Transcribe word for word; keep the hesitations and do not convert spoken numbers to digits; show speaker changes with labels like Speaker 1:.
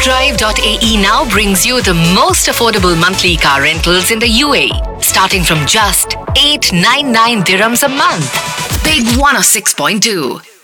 Speaker 1: drive dot a e now brings you the most affordable monthly car rentals in the U A E, starting from just eight hundred ninety-nine dirhams a month. Big one oh six point two.